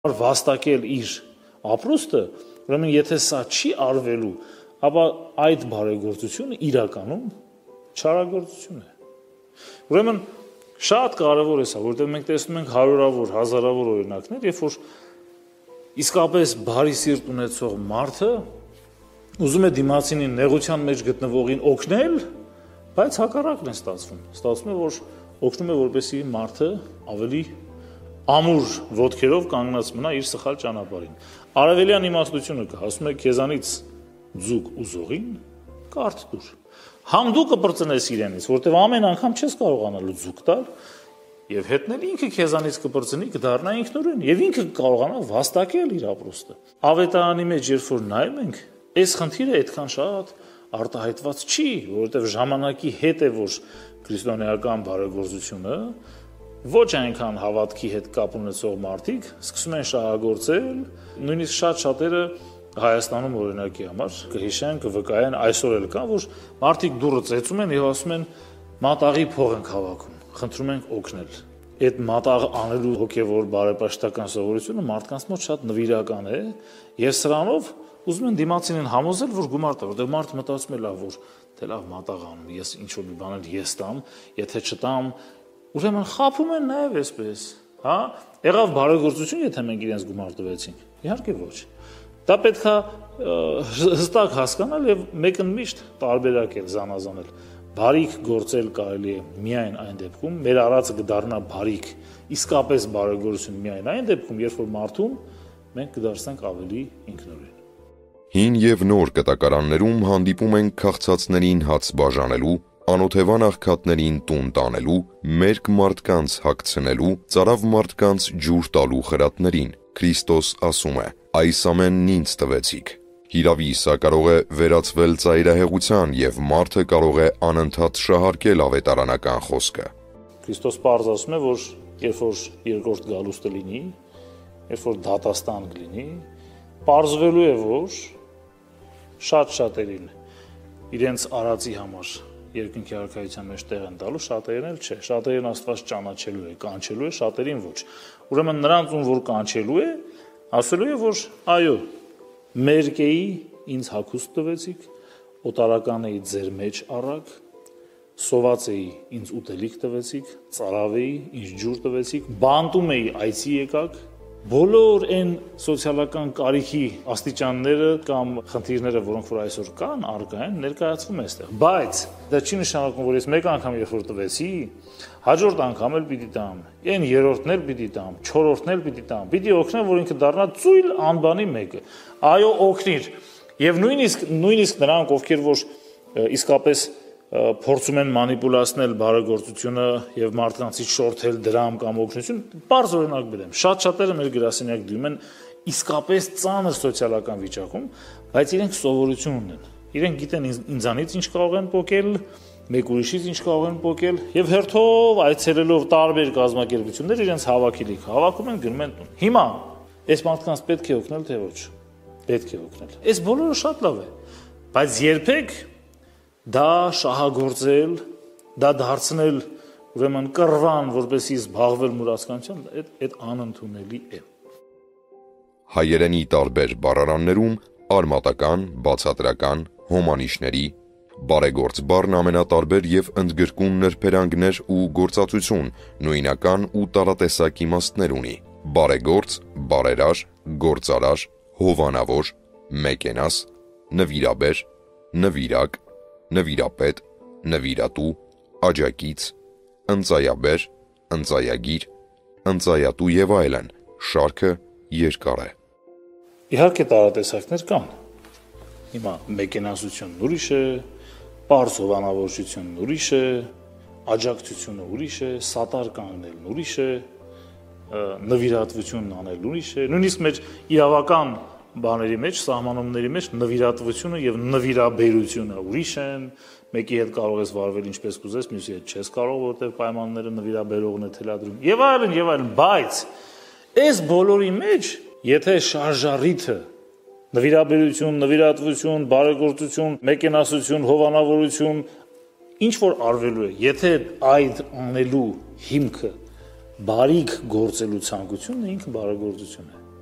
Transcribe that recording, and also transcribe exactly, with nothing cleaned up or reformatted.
վաստակել իր ապրուստը, ուրեմն եթե սա չի արվելու, ապա այդ բարեգործությունը իրականում չարագործություն է։ Ուրեմն շատ կարևոր է սա, որտեղ մենք տեսնում ենք հարյուրավոր, հազարավոր օրինակներ, երբ որ իսկապես բարի սիրտ ունեցող մարդը ուզում է դիմացինին նեղության մեջ գտնվողին օգնել, բայց հակառակն է ստացվում։ Ստացվում է, որ օգնում է, որպեսզի մարդը ավելի ամուր ոտքերով կանգնած մնա իր սխալ ճանապարհին։ Արևելյան իմաստությունը կա, ասում է քեզանից ձուկ ուզողին կարթ տուր։ Համ դու կպրծնես իրենից, որտեղ ամեն անգամ չես կարողանալու ձուկ տալ, եւ հետնել ինքը քեզանից կպրծնի, կդառնա ինքնուրույն, եւ ինքը կկարողանա վաստակել իր ապրուստը։ Ավետարանի մեջ երբ որ նայում ենք, այս խնդիրը այդքան շատ արտահայտված չի, որովհետեւ ժամանակի հետ է, որ քրիստոնեական բարեգործությունը ոչ այնքան հավատքի հետ կապ ունեցող մարդիկ սկսում են շահագործել, նույնիսկ շատ շատերը Հայաստանում օրինակի համար կհիշեն, կվկայեն, այսօր էլ կա, որ մարդիկ դուռը ծեծում են եւ ասում են մատաղի փող ենք հավաքում, խնդրում ենք օգնել։ Այդ մատաղ անելու հոգեվոր բարեպաշտական սովորությունը մարդկանց մոտ շատ նվիրական է եւ սրանով ուզում են դիմացինին համոզել, որ գումար տա, որտեղ մարդը մտածում է լավ, որ թե լավ մատաղ անում, ես ինչ որ մի բան էլ ես տամ, եթե չտամ, ուրեմն խափում են նաեւ այսպես, հա? Եղավ բարեգործություն, եթե մենք իրենց գումար տվեցինք։ Իհարկե ոչ։ Դա պետք է հստակ հասկանալ եւ մեկն միշտ տարբերակել, զանազանել։ Բարիք գործել կարելի է միայն այն դեպքում, մեր արածը կդառնա բարիք, իսկապես բարեգործություն միայն այն դեպքում, երբ որ մարդուն մենք կդարձնենք ավելի ինքնուրույն։ Հին եւ նոր կտակարաններում հանդիպում ենք քաղցածներին հաց բաժանելու, անօթևան աղքատներին տուն տանելու, մերկ մարդկանց հագցնելու, ծարավ մարդկանց ջուր տալու խրատներին։ Քրիստոս ասում է. «Այս ամենն ինձ տվեցիք»։ Հիրավի սա կարող է վերածվել ծայրահեղության եւ մարդը կարող է անընդհատ շահարկել ավետարանական խոսքը։ Քրիստոս պարզ ասում է, որ երբ որ երկրորդ գալուստը լինի, երբ որ դատաստան կլինի, պարզվելու է, որ շատ շատերին իրենց արածի համար երկնքի արքայության մեջ տեղ են տալու, շատերին էլ չէ, շատերին Աստված ճանաչելու է, կանչելու է, շատերին ոչ։ Ուրեմն նրանց ում որ կանչելու է, ասելու է, որ այո, մերկեի ինձ հագուստ տվեցիք, օտարական էի ձեր մեջ առակ, սոված էի ինձ ուտելիք տվեցիք, ծարավ էի ինձ ջուր տվեցիք, բանտում էի այցի եկաք, բոլոր այն սոցիալական կարիքի աստիճանները կամ խնդիրները, որոնք որ այսօր կան, արկա են, ներկայացվում է այստեղ։ Բայց դա չի նշանակում, որ ես մեկ անգամ երբ որ տվեցի, հաջորդ անգամ էլ պիտի տամ, այն երրորդն էլ պիտի տամ, չորրորդն էլ պիտի տամ, պիտի օգնեմ, որ ինքը դառնա ծույլ անբանի մեկը։ Այո, օգնիր։ Եվ նույնիսկ նույնիսկ նրանք, ովքեր որ իսկապես փորձում են մանիպուլացնել բարեգործությունը եւ մարդկանցից շորթել դրամ կամ օգնություն, բարձ օրինակ բերեմ։ Շատ շատերը մեր գրասենյակ դնում են իսկապես ծանր սոցիալական վիճակում, բայց իրենք սովորություն ունեն։ Իրենք գիտեն ինձանից ինչ կարող են փոկել, մեկ ուրիշից ինչ կարող են փոկել եւ հերթով այցելելով տարբեր կազմակերպություններ իրենց հավաքելիք հավաքում են, գնում են տուն։ Հիմա այս մարդկանց պետք է օգնել թե ոչ։ Պետք է օգնել։ Այս բոլորը շատ լավ է, բայց երբեք դա շահագործել, դա դարձնել ուրեմն կռվան, որպեսզի զբաղվել մուրացկանությամբ, այդ այդ անընդունելի է։ Հայերենի տարբեր բառարաններում արմատական, բացատրական, հոմանիշների, բարեգործ բառն ամենատարբեր եւ ընդգրկուն նրբերանգներ ու գործածություն, նույնական ու տարատեսակ իմաստներ ունի։ Բարեգործ, բարերար, գործարար, հովանավոր, մեկենաս, նվիրաբեր, նվիրակ, նվիրապետ, նվիրատու, աջակից, ընծայաբեր, ընծայագիր, ընծայատու եւ այլն, շարքը երկար է։ Իհարկե տարատեսակներ կան։ Հիմա մեկենասությունն ուրիշ է, պարզ հովանավորությունն ուրիշ է, աջակցությունը ուրիշ է, սատար կանգնելն ուրիշ է, նվիրատվությունն անելն ուրիշ է, նույնիսկ մեր իրավական բաների մեջ, սահմանումների մեջ նվիրատվությունը եւ նվիրաբերությունը ուրիշ են, մեկի հետ կարող ես վարվել ինչպես կուզես, մյուսի հետ չես կարող, որովհետեւ պայմանները նվիրաբերողն է թելադրում։ Եվ այլն, եւ այլն, բայց այս բոլորի մեջ, եթե շարժառիթը նվիրաբերություն, նվիրատվություն, բարեգործություն, մեկենասություն, հովանավորություն, ինչ որ արվելու է, եթե այդ անելու հիմքը բարիք գործելու ցանկությունն է, ինքը բարեգործություն է։